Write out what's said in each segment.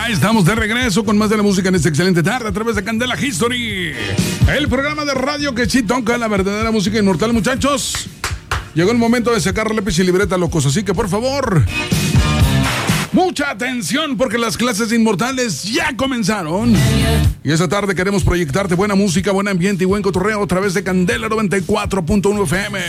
Ya estamos de regreso con más de la música en esta excelente tarde a través de Candela History, el programa de radio que sí toca la verdadera música inmortal, muchachos. Llegó el momento de sacar lápiz y libreta, locos, así que por favor, mucha atención porque las clases inmortales ya comenzaron. Y esta tarde queremos proyectarte buena música, buen ambiente y buen cotorreo a través de Candela 94.1 FM.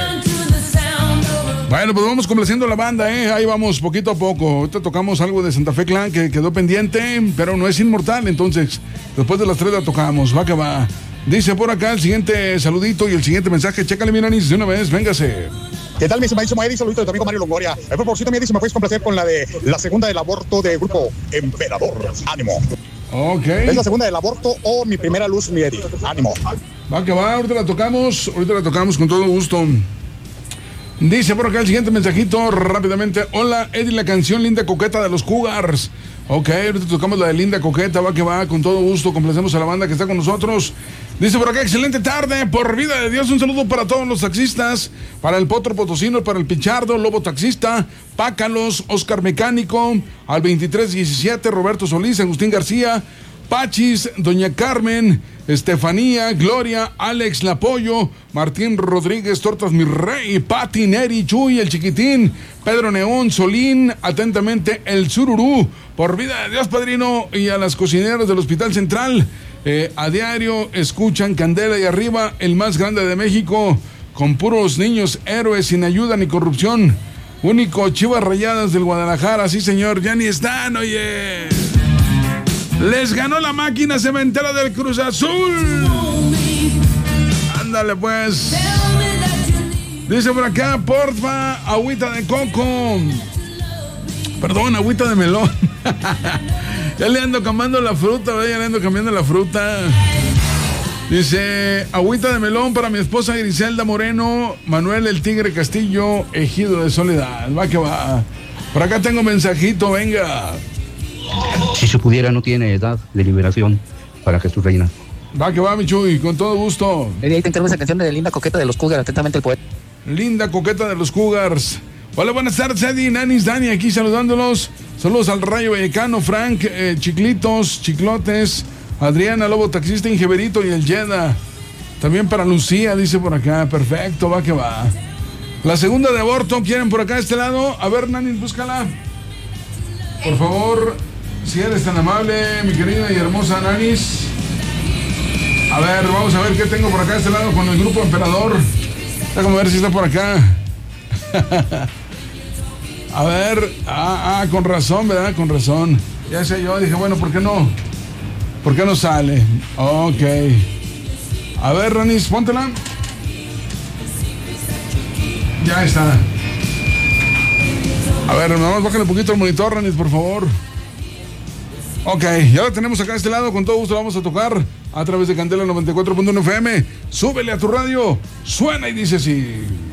Bueno, pues vamos complaciendo a la banda, ahí vamos poquito a poco. Ahorita tocamos algo de Santa Fe Clan que quedó pendiente, pero no es inmortal, entonces después de las 3 la tocamos, va que va. Dice por acá el siguiente saludito y el siguiente mensaje, chécale mi nanis de una vez, véngase. ¿Qué tal, mi estimadísimo Eddie? Saludito de tu amigo Mario Longoria. Por favorcito, mi Eddie, si me puedes complacer con la de la segunda del aborto de grupo Emperador. Ánimo. Ok. ¿Es la segunda del aborto o mi primera luz, mi Eddie? Ánimo. Va que va, ahorita la tocamos con todo gusto. Dice por acá el siguiente mensajito rápidamente. Hola, Eddie, la canción Linda Coqueta de los Cougars. Ok, ahorita tocamos la de Linda Coqueta, va que va, con todo gusto, complacemos a la banda que está con nosotros. Dice por acá, excelente tarde, por vida de Dios, un saludo para todos los taxistas, para el Potro Potosino, para el Pichardo, Lobo Taxista, Pácalos, Oscar Mecánico, al 2317, Roberto Solís, Agustín García, Pachis, Doña Carmen, Estefanía, Gloria, Alex Lapollo, Martín Rodríguez, Tortas Mi Rey, Pati, Neri, Chuy, el Chiquitín, Pedro Neón, Solín, atentamente el Sururú, por vida de Dios, padrino, y a las cocineras del Hospital Central, a diario escuchan Candela y arriba, el más grande de México, con puros niños héroes sin ayuda ni corrupción, único Chivas Rayadas del Guadalajara, sí señor, ya ni están, oye. Les ganó la máquina cementera del Cruz Azul. Ándale pues. Dice por acá, porfa, agüita de coco. Perdón, agüita de melón. Ya le ando cambiando la fruta, ya le ando cambiando la fruta. Dice, agüita de melón para mi esposa Griselda Moreno, Manuel el Tigre Castillo, Ejido de Soledad. Va que va. Por acá tengo mensajito, venga. Si se pudiera, no tiene edad de liberación para Jesús Reina. Va que va, mi Chuy, con todo gusto. Ahí te encargo esa canción de Linda Coqueta de los Cougars, atentamente el poeta. Linda Coqueta de los Cougars. Hola, buenas tardes, Eddie, Nanis, Dani, aquí saludándolos. Saludos al Rayo Vallecano, Frank, Chiclitos, Chiclotes, Adriana, Lobo Taxista, Ingeberito y el Yeda. También para Lucía, dice por acá. Perfecto, va que va. La segunda de aborto, ¿quieren por acá a este lado? A ver, Nanis, búscala. Por favor, si eres tan amable, mi querida y hermosa Nanis. A ver, vamos a ver qué tengo por acá a este lado con el grupo Emperador. Déjame ver si está por acá. A ver, con razón, ¿verdad? Con razón. Ya sé yo, dije, bueno, ¿por qué no? ¿Por qué no sale? Ok. A ver, Ranis, póntela. Ya está. A ver, nada más bájale un poquito el monitor, Ranis, por favor. Ok, ya la tenemos acá a este lado, con todo gusto la vamos a tocar a través de Candela 94.1 FM. Súbele a tu radio, suena y dice así.